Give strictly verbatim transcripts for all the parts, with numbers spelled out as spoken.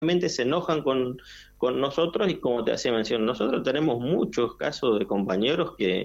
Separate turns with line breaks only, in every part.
se enojan con, con nosotros y como te hacía mención, nosotros tenemos muchos casos de compañeros que,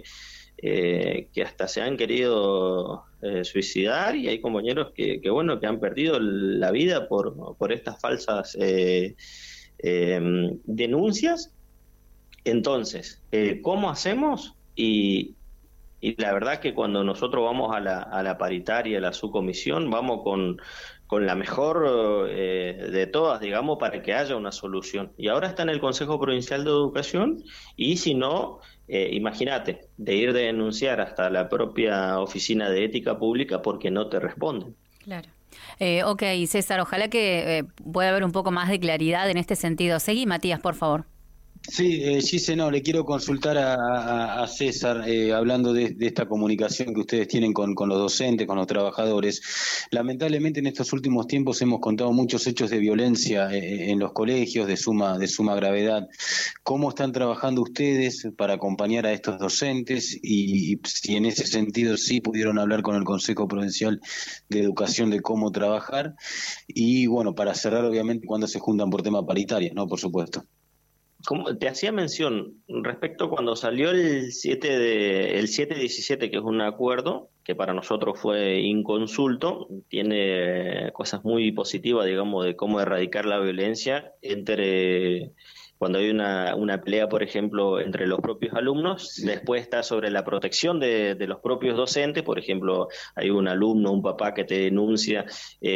eh, que hasta se han querido eh, suicidar y hay compañeros que, que, bueno, que han perdido la vida por, por estas falsas eh, eh, denuncias. Entonces, eh, ¿cómo hacemos? Y, y la verdad que cuando nosotros vamos a la, a la paritaria, a la subcomisión, vamos con, con la mejor eh, de todas, digamos, para que haya una solución. Y ahora está en el Consejo Provincial de Educación y si no, eh, imagínate, de ir de denunciar hasta la propia Oficina de Ética Pública porque no te responden.
Claro. Eh, ok, César, ojalá que eh, pueda haber un poco más de claridad en este sentido. Seguí, Matías, por favor.
Sí, eh, Gise, no, le quiero consultar a, a, a César, eh, hablando de, de esta comunicación que ustedes tienen con, con los docentes, con los trabajadores. Lamentablemente en estos últimos tiempos hemos contado muchos hechos de violencia eh, en los colegios de suma, de suma gravedad. ¿Cómo están trabajando ustedes para acompañar a estos docentes? Y, y si en ese sentido sí pudieron hablar con el Consejo Provincial de Educación de cómo trabajar. Y bueno, para cerrar, obviamente, cuando se juntan por tema paritario, ¿no? Por supuesto.
Como te hacía mención, respecto cuando salió el siete de, el siete diecisiete, que es un acuerdo que para nosotros fue inconsulto, tiene cosas muy positivas, digamos, de cómo erradicar la violencia entre cuando hay una, una pelea, por ejemplo, entre los propios alumnos. Sí. Después está sobre la protección de, de los propios docentes. Por ejemplo, hay un alumno, un papá que te denuncia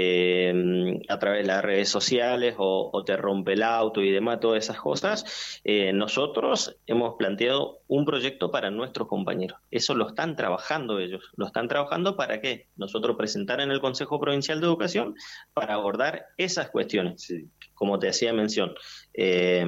eh, a través de las redes sociales o, o te rompe el auto y demás, todas esas cosas. Eh, nosotros hemos planteado un proyecto para nuestros compañeros. Eso lo están trabajando ellos. ¿Lo están trabajando para qué? Nosotros presentar en el Consejo Provincial de Educación para abordar esas cuestiones. Sí. Como te hacía mención, eh,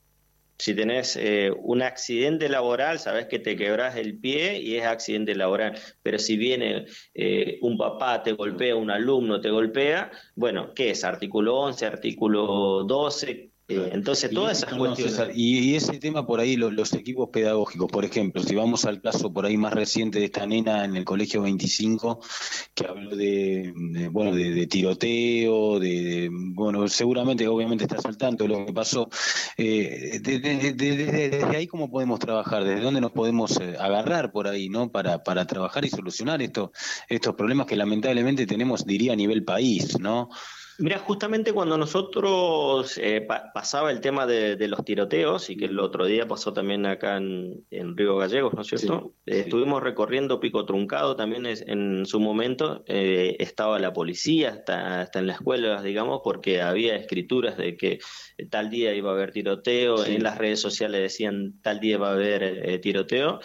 si tenés eh, un accidente laboral, sabés que te quebrás el pie y es accidente laboral. Pero si viene eh, un papá, te golpea, un alumno te golpea, bueno, ¿qué es? Artículo once, artículo doce... Eh, entonces todas esas
no,
cuestiones.
César, y, y ese tema por ahí, los, los equipos pedagógicos, por ejemplo, si vamos al caso por ahí más reciente de esta nena en el colegio veinticinco, que habló de, de bueno, de, de tiroteo, de, de, bueno, seguramente, obviamente estás al tanto de lo que pasó. Eh, de, de, de, de, desde ahí, ¿cómo podemos trabajar? ¿Desde dónde nos podemos eh, agarrar por ahí, no? Para, para trabajar y solucionar esto, estos problemas que lamentablemente tenemos, diría, a nivel país, ¿no?
Mira, justamente cuando nosotros eh, pa pasaba el tema de, de los tiroteos, y que el otro día pasó también acá en, en Río Gallegos, ¿no es cierto? Sí, eh, sí. Estuvimos recorriendo Pico Truncado también es, en su momento, eh, estaba la policía, hasta, hasta en las escuelas, digamos, porque había escrituras de que tal día iba a haber tiroteo, sí. En las redes sociales decían tal día va a haber eh, tiroteo,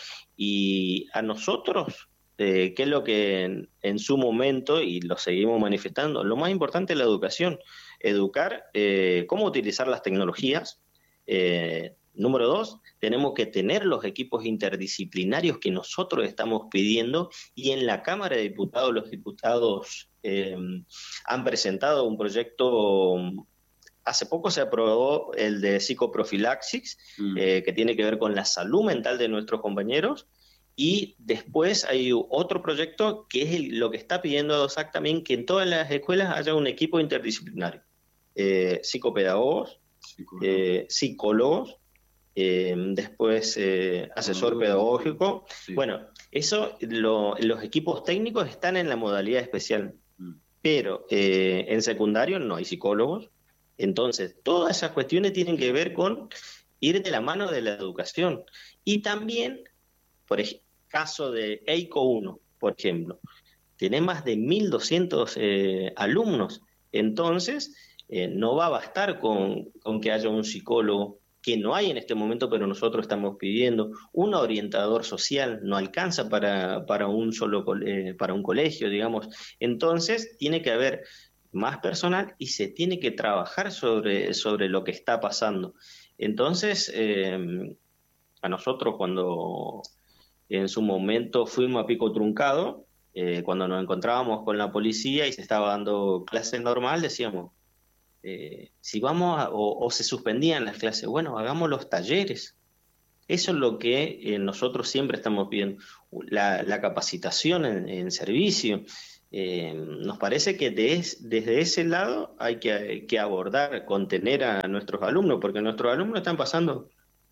y a nosotros... Eh, qué es lo que en, en su momento, y lo seguimos manifestando, lo más importante es la educación, educar eh, cómo utilizar las tecnologías. Eh, número dos, tenemos que tener los equipos interdisciplinarios que nosotros estamos pidiendo, y en la Cámara de Diputados los diputados eh, han presentado un proyecto. Hace poco se aprobó el de psicoprofilaxis, mm. eh, que tiene que ver con la salud mental de nuestros compañeros. Y después hay otro proyecto que es el, lo que está pidiendo DOSAC también, que en todas las escuelas haya un equipo interdisciplinario. Eh, psicopedagogos, Psicólogo. eh, psicólogos, eh, después eh, asesor pedagógico. Sí. Bueno, eso, lo, los equipos técnicos están en la modalidad especial, mm. pero eh, en secundario no hay psicólogos. Entonces, todas esas cuestiones tienen que ver con ir de la mano de la educación. Y también... Por ejemplo, caso de E I C O uno, por ejemplo, tiene más de mil doscientos eh, alumnos, entonces eh, no va a bastar con, con que haya un psicólogo, que no hay en este momento, pero nosotros estamos pidiendo, un orientador social, no alcanza para, para, un, solo, eh, para un colegio, digamos, entonces tiene que haber más personal y se tiene que trabajar sobre, sobre lo que está pasando. Entonces, eh, a nosotros cuando... En su momento fuimos a Pico Truncado, eh, cuando nos encontrábamos con la policía y se estaba dando clases normal, decíamos, eh, si vamos a, o, o se suspendían las clases, bueno, hagamos los talleres. Eso es lo que eh, nosotros siempre estamos pidiendo, la, la capacitación en, en servicio. Eh, nos parece que de es, desde ese lado hay que, que abordar, contener a nuestros alumnos, porque nuestros alumnos están pasando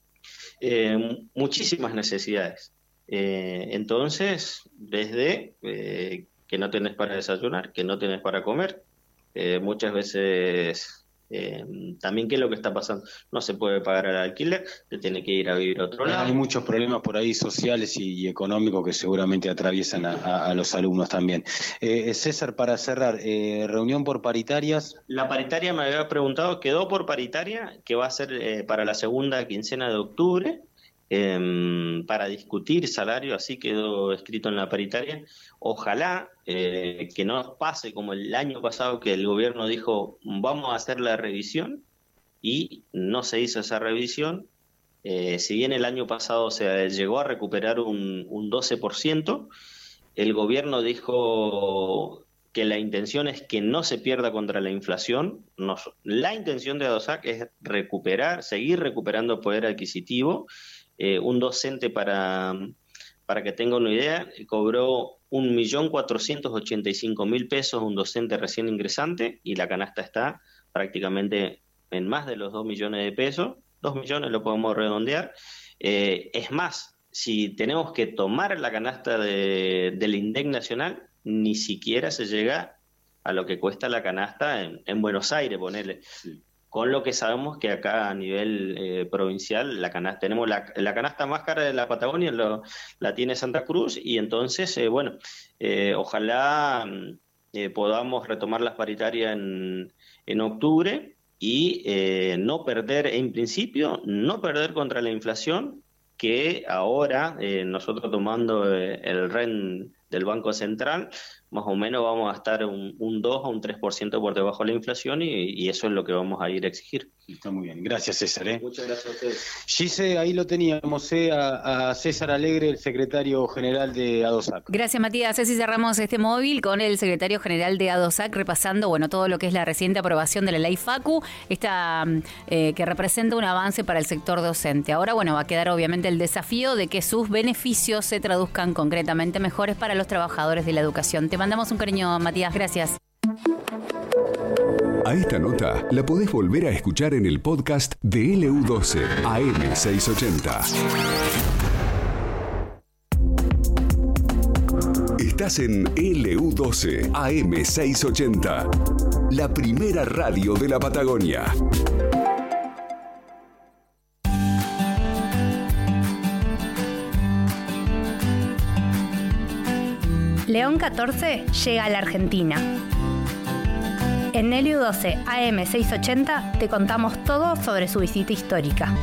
eh, muchísimas necesidades. Eh, entonces, desde eh, que no tenés para desayunar, que no tenés para comer, eh, muchas veces... Eh, también qué es lo que está pasando, no se puede pagar el alquiler, te tiene que ir a vivir a otro lado.
Hay muchos problemas por ahí sociales y, y económicos que seguramente atraviesan a, a, a los alumnos también. Eh, César, para cerrar, eh, reunión por paritarias.
La paritaria me había preguntado, quedó por paritaria, que va a ser eh, para la segunda quincena de octubre, eh, para discutir salario, así quedó escrito en la paritaria. Ojalá eh, que no nos pase como el año pasado, que el gobierno dijo vamos a hacer la revisión y no se hizo esa revisión. Eh, si bien el año pasado se llegó a recuperar un, un doce por ciento, el gobierno dijo que la intención es que no se pierda contra la inflación. Nos, la intención de ADOSAC es recuperar, seguir recuperando poder adquisitivo. Eh, un docente, para, para que tenga una idea, cobró un millón cuatrocientos ochenta y cinco mil pesos un docente recién ingresante, y la canasta está prácticamente en más de los dos millones de pesos, dos millones lo podemos redondear. Eh, es más, si tenemos que tomar la canasta de, del INDEC nacional, ni siquiera se llega a lo que cuesta la canasta en, en Buenos Aires, ponerle. Sí. Con lo que sabemos que acá a nivel eh, provincial la canasta, tenemos la, la canasta más cara de la Patagonia, lo, la tiene Santa Cruz, y entonces, eh, bueno, eh, ojalá eh, podamos retomar las paritarias en, en octubre y eh, no perder, en principio, no perder contra la inflación, que ahora eh, nosotros tomando eh, el R E N del Banco Central, más o menos vamos a estar un, un dos o un tres por ciento por debajo de la inflación, y, y eso es lo que vamos a ir a exigir.
Está muy bien. Gracias, César. ¿eh?
Muchas gracias a ustedes.
Gise, ahí lo teníamos, ¿eh? a, a César Alegre, el secretario general de ADOSAC.
Gracias, Matías. Así cerramos este móvil con el secretario general de ADOSAC, repasando bueno todo lo que es la reciente aprobación de la ley FACU, esta eh, que representa un avance para el sector docente. Ahora, bueno, va a quedar obviamente el desafío de que sus beneficios se traduzcan concretamente mejores para los trabajadores de la educación. Te mandamos un cariño, Matías. Gracias.
A esta nota la podés volver a escuchar en el podcast de L U doce A M seiscientos ochenta. Estás en L U doce A M seiscientos ochenta, la primera radio de la Patagonia.
León catorce llega a la Argentina. En L U doce A M seiscientos ochenta te contamos todo sobre su visita histórica.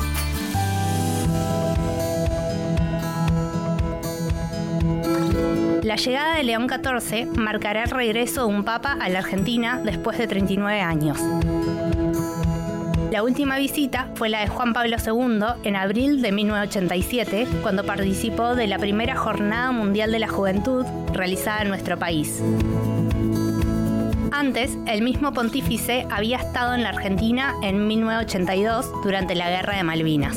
La llegada de León catorce marcará el regreso de un papa a la Argentina después de treinta y nueve años. La última visita fue la de Juan Pablo segundo en abril de mil novecientos ochenta y siete, cuando participó de la primera Jornada Mundial de la Juventud realizada en nuestro país. Antes, el mismo pontífice había estado en la Argentina en mil novecientos ochenta y dos durante la Guerra de Malvinas.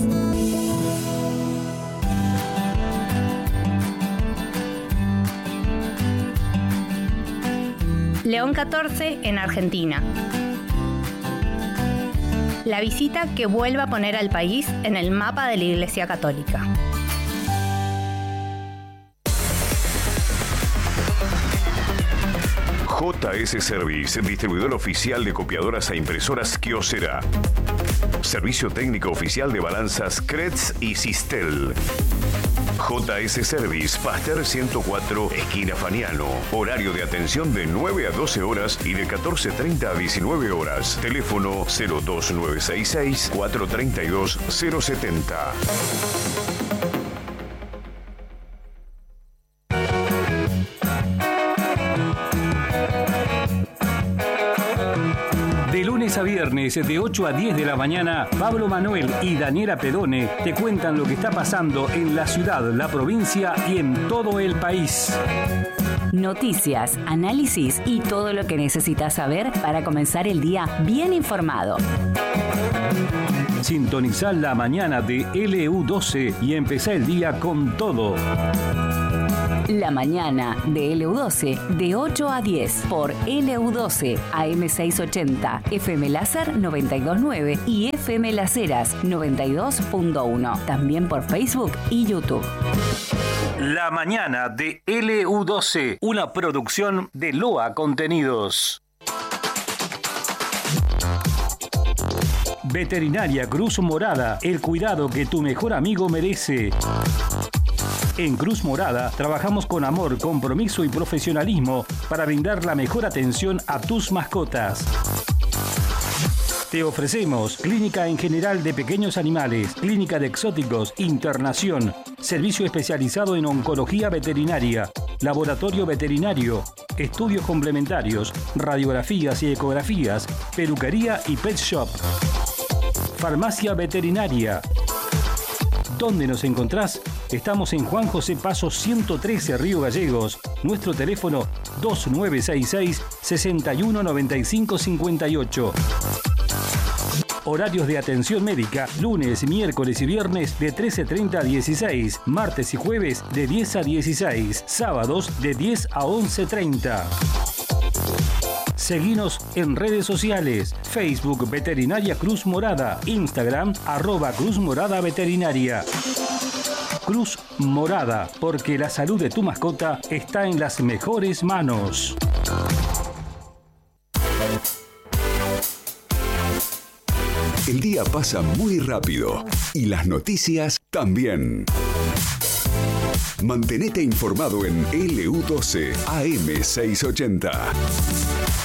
León catorce en Argentina. La visita que vuelve a poner al país en el mapa de la Iglesia Católica.
J S Service, distribuidor oficial de copiadoras e impresoras Kyocera. Servicio técnico oficial de balanzas C R E T S y Sistel. J S Service, Pasteur ciento cuatro, esquina Faniano. Horario de atención de nueve a doce horas y de catorce treinta a diecinueve horas. Teléfono cero dos nueve seis seis, cuatro tres dos, cero siete cero.
De lunes a viernes, de ocho a diez de la mañana, Pablo Manuel y Daniela Pedone te cuentan lo que está pasando en la ciudad, la provincia y en todo el país.
Noticias, análisis y todo lo que necesitas saber para comenzar el día bien informado.
Sintonizá la mañana de L U doce y empezá el día con todo.
La mañana de L U doce, de ocho a diez, por L U doce, A M seiscientos ochenta, F M Láser noventa y dos punto nueve y F M Las Heras noventa y dos punto uno. También por Facebook y YouTube.
La mañana de L U doce, una producción de Loa Contenidos. Veterinaria Cruz Morada, el cuidado que tu mejor amigo merece. En Cruz Morada trabajamos con amor, compromiso y profesionalismo para brindar la mejor atención a tus mascotas. Te ofrecemos clínica en general de pequeños animales, clínica de exóticos, internación, servicio especializado en oncología veterinaria, laboratorio veterinario, estudios complementarios, radiografías y ecografías, peluquería y pet shop. Farmacia veterinaria. ¿Dónde nos encontrás? Estamos en Juan José Paso ciento trece, Río Gallegos. Nuestro teléfono dos nueve seis seis, seis uno nueve cinco cinco ocho. Horarios de atención médica, lunes, miércoles y viernes de trece treinta a dieciséis, martes y jueves de diez a dieciséis, sábados de diez a once treinta. Seguinos en redes sociales, Facebook Veterinaria Cruz Morada, Instagram arroba Cruz Morada Veterinaria. Cruz Morada, porque la salud de tu mascota está en las mejores manos.
El día pasa muy rápido y las noticias también. Mantenete informado en L U doce A M seiscientos ochenta.